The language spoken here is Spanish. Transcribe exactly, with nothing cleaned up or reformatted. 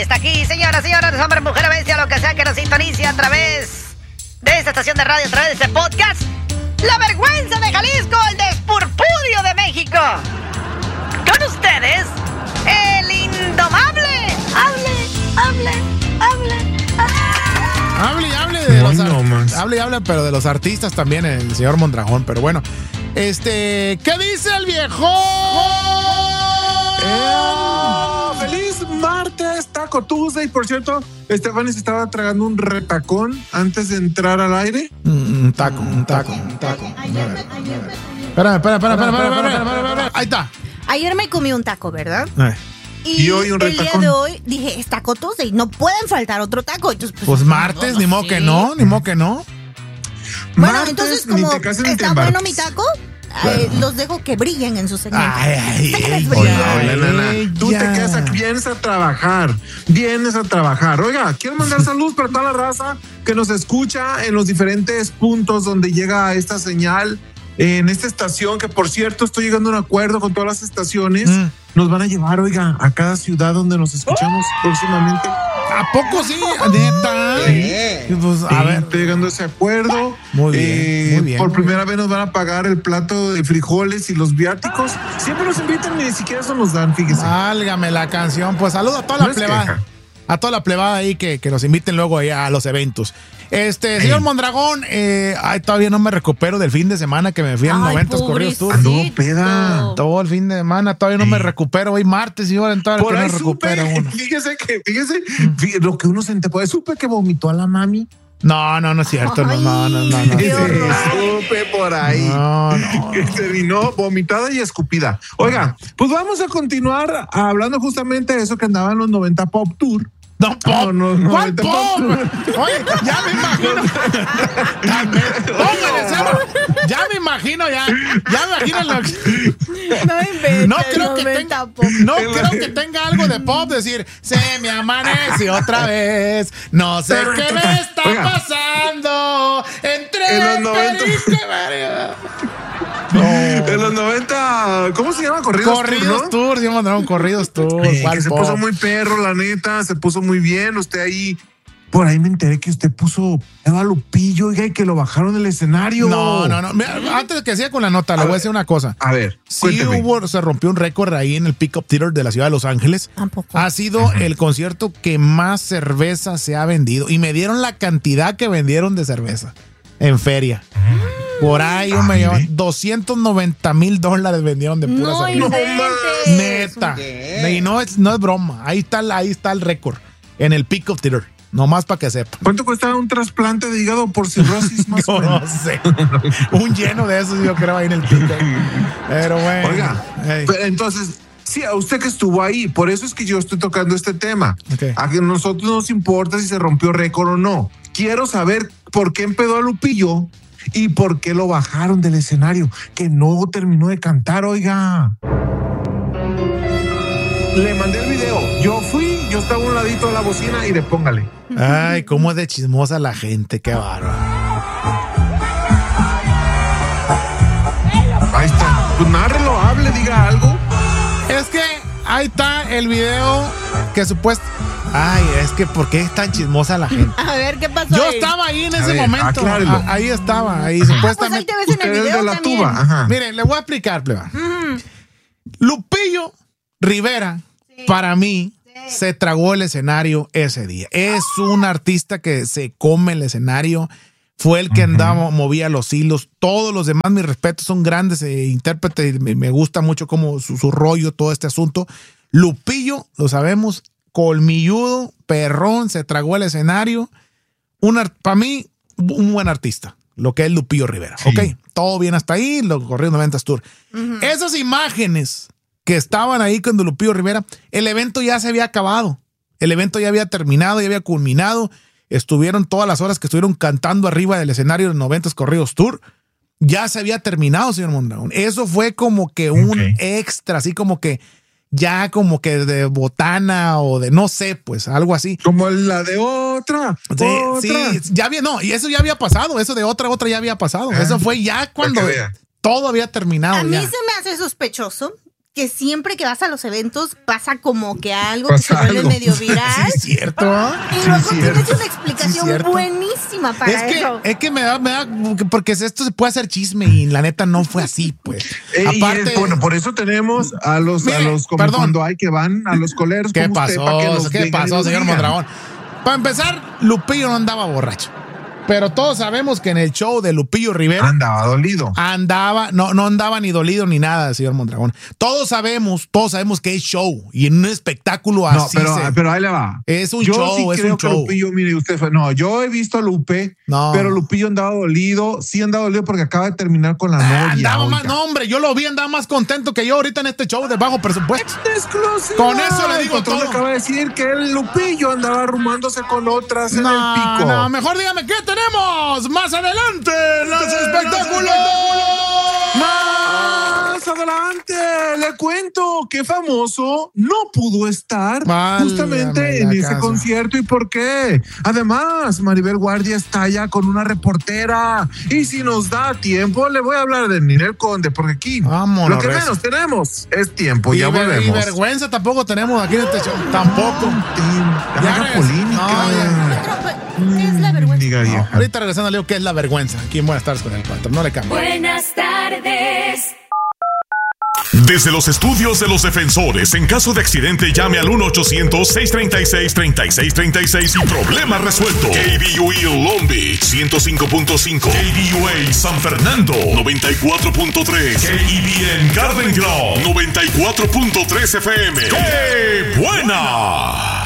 está aquí, señoras, señores, hombre, mujer, bestia, lo que sea que nos sintonice a través de esta estación de radio, a través de este podcast. La vergüenza de Jalisco, el despurpurio de México. Con ustedes, el indomable. Hable, hable, hable, hable. Hable y hable de los no, ar- hable y hable, pero de los artistas también, el señor Mondragón. Pero bueno, este, ¿qué dice el viejo? Eh, ¡Feliz martes, Taco Tuesday! Por cierto, Estefanes estaba tragando un retacón antes de entrar al aire. Un mm, taco, un taco, un taco. Espérame, espérame, espérame, espérame, espérame. Ahí está. Ayer me comí un taco, ¿verdad? Eh. Y, Y hoy un el día retacón. de hoy dije, es Taco Tuesday, no pueden faltar otro taco. Entonces, pues, Pues martes, no, ni no modo sé. que no, ni modo que no. Bueno, Martes, entonces ni como te cases ni te está bueno embarques. mi taco, eh, los dejo que brillen en su segmento. Ay, ay, Déjenles ay, brillar. Hola, hola, nana. Ella. Tú te quedas aquí, vienes a trabajar, vienes a trabajar. Oiga, quiero mandar saludos para toda la raza que nos escucha en los diferentes puntos donde llega esta señal, en esta estación, que por cierto estoy llegando a un acuerdo con todas las estaciones. Mm. Nos van a llevar, oiga, a cada ciudad donde nos escuchamos próximamente. ¿A poco sí? ¿Neta? Sí. Pues, a Sí, ver. estoy llegando a ese acuerdo. Muy bien, Eh, muy bien, Por muy primera vez nos van a pagar el plato de frijoles y los viáticos. Siempre nos invitan y ni siquiera eso nos dan, fíjese. Válgame la canción. Pues saludo a toda No la es plebada. queja. A toda la plebada ahí que, que nos inviten luego ahí a los eventos. Este, señor Mondragón, eh, ay, todavía no me recupero del fin de semana que me fui en Ay, noventas corridos tour. Anduvo peda. Todo el fin de semana, todavía no me recupero. Hoy martes y ahora entonces Por que no ahí recupero supe, uno. fíjese que, fíjese, fíjese lo que uno se ente puede. Supe que vomitó a la mami. No, no, no es cierto. No, no, no, no. no, Qué Sí, horror. supe por ahí. No, no. Que terminó vomitada y escupida. Oiga, pues vamos a continuar hablando justamente de eso que andaba en los noventa Pop Tour. No, pop. No, no, no, ¿Cuál ahorita pop? pop. Oye, ya me imagino. Póngale cero. Ya me imagino, ya. Ya me imagino lo que- No inventes, No creo que noventa tenga, pop. no creo que tenga algo de pop, decir, se me amanece otra vez, no sé qué me está Oiga. pasando entre En los noventa. Perico y María. En los noventa, ¿cómo se llama? Corridos, Corridos ¿no? Tour, sí, mandaron corridos Tour. Eh, ¿Cuál que se pop? puso muy perro, la neta, se puso muy bien. Usted ahí, por ahí me enteré que usted puso Eva Lupillo, oiga, y que lo bajaron del escenario. No, no, no. Mira, antes de que siga con la nota, le voy a decir una cosa. A ver, Sí cuénteme. hubo, se rompió un récord ahí en el Pickup Theater de la ciudad de Los Ángeles. Tampoco. Ha sido el concierto que más cerveza se ha vendido. Y me dieron la cantidad que vendieron de cerveza en feria. Por ahí un Ay, millón, ve. doscientos noventa mil dólares vendieron de pura No cerveza. inventes. Neta. Y no es, no es broma. Ahí está, el- ahí está el récord. En el Pickup Theater. Nomás para que sepa. ¿Cuánto cuesta un trasplante de hígado por cirrosis más o Yo no menos? sé. Un lleno de esos yo creo ahí en el Pickup. Pero bueno. Oiga, Ey. pero entonces, sí, a usted que estuvo ahí, por eso es que yo estoy tocando este tema. Ok. A que nosotros nos importa si se rompió récord o no. Quiero saber por qué empedó a Lupillo y por qué lo bajaron del escenario, que no terminó de cantar, oiga. Le mandé el video. Yo fui, yo estaba a un ladito de la bocina y le póngale. Ay, cómo es de chismosa la gente, qué bárbaro. Ahí está. Pues nárrelo, hable, diga algo. Es que ahí está el video que supuesto. Ay, es que ¿por qué es tan chismosa la gente? A ver, ¿qué pasó Yo ahí? estaba ahí en A ese ver, momento. aclárelo. Ah, ahí estaba, ahí Pues ahí supuestamente. te ves en Usted el es video de la también. tuba. Ajá. Miren, le voy a explicar, pleba. Lupillo Rivera, para mí, se tragó el escenario ese día. Es un artista que se come el escenario. Fue el que andaba, movía los hilos. Todos los demás, mis respetos, son grandes eh, intérpretes. Me, me gusta mucho como su, su rollo, todo este asunto. Lupillo, lo sabemos, colmilludo, perrón, se tragó el escenario. Para mí, un buen artista, lo que es Lupillo Rivera. Sí. Ok, todo bien hasta ahí, lo corrió noventas Tour. Esas imágenes que estaban ahí con Lupillo Rivera, el evento ya se había acabado. El evento ya había terminado, ya había culminado. Estuvieron todas las horas que estuvieron cantando arriba del escenario de noventas Corridos Tour. Ya se había terminado, señor Mondragón. Eso fue como que un Ok. extra, así como que ya como que de botana o de no sé, pues algo así. Como la de otra. Sí, otra. sí, ya había, no, y eso ya había pasado, eso de otra, otra ya había pasado. Ah, Eso fue ya cuando para que vea. todo había terminado. A mí ya. se me hace sospechoso que siempre que vas a los eventos pasa como que algo Pasa que se vuelve algo. medio viral. Sí, es cierto. Y luego Sí, tienes cierto. una explicación Sí, cierto. buenísima para Es que, eso. es que me da, me da, porque esto se puede hacer chisme y la neta no fue así, pues. Eh, y Aparte, es, bueno, por eso tenemos a los, Mire, a los como perdón. cuando hay que van a los coleros. ¿qué como usted, pasó? pa' que nos ¿Qué vengan y pasó, nos señor digan. Mondragón? Para empezar, Lupillo no andaba borracho. Pero todos sabemos que en el show de Lupillo Rivera Andaba dolido. andaba, no, no andaba ni dolido ni nada, señor Mondragón. Todos sabemos, todos sabemos que es show y en un espectáculo No, así. pero, se- pero ahí le va. es un yo show, sí es creo un que show. Lupillo, mire, usted fue. No, yo he visto a Lupe, No. pero Lupillo andaba dolido. Sí andaba dolido porque acaba de terminar con la Ah, novia. andaba más, oiga. no, hombre, yo lo vi, andaba más contento que yo ahorita en este show de bajo presupuesto. Exclusiva. Con eso le El digo patrón todo. acaba de decir que el Lupillo andaba arrumándose con otras en No, el pico. no, mejor dígame qué tenemos más adelante en los espectáculos. Más adelante le cuento que famoso no pudo estar Válgame justamente la en ese casa. concierto. ¿Y por qué? Además, Maribel Guardia está ya con una reportera. Y si nos da tiempo, le voy a hablar de Ninel Conde, porque aquí Vámonos, lo que recio. menos tenemos es tiempo. Y, Ya ver- y volvemos. vergüenza tampoco tenemos aquí en este show. Tampoco. Ya haga res- polémica. no, ya- Pero, pues, ¿qué es la vergüenza? Diga no, vieja. ahorita regresando le digo qué es la vergüenza. Aquí en Buenas tardes con el patrón. No le cambie. Buenas tardes. Desde los estudios de los defensores, en caso de accidente, llame al uno ochocientos, seiscientos treinta y seis, treinta y seis treinta y seis y problema resuelto. K B U E Long Beach, ciento cinco punto cinco. K B U A San Fernando, noventa y cuatro punto tres. K E B N Garden Grove, noventa y cuatro punto tres F M. ¡Qué buena!